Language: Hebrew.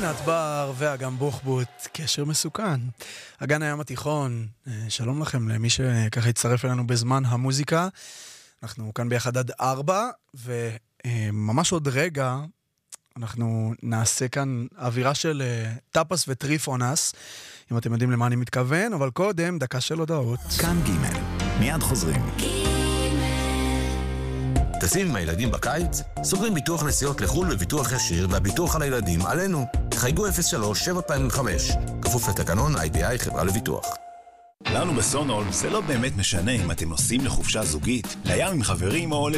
עינת בר ואגם בוחבוט, קשר מסוכן. אגן הים התיכון, שלום לכם למי שככה הצטרף אלינו בזמן המוזיקה. אנחנו כאן ביחד עד 4, וממש עוד רגע אנחנו נעשה כאן אווירה של טאפס וטריפונס, אם אתם יודעים למה אני מתכוון, אבל קודם דקה של הודעות. כאן ג' מיד חוזרים. טסים עם הילדים בקיץ? סוגרים ביטוח נסיעות לחול וביטוח ישיר והביטוח על הילדים עלינו. חייגו 03-725. כפוף לתקנון IBI חברה לביטוח. לנו בסונול זה לא באמת משנה אם אתם נוסעים לחופשה זוגית, לים עם חברים או